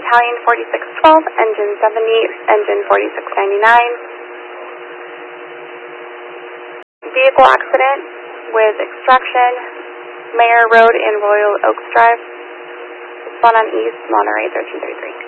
Battalion 4612, Engine 70, Engine 4699. Vehicle accident with extraction, Mayor Road in Royal Oaks Drive. Spawn on East, Monterey 1333.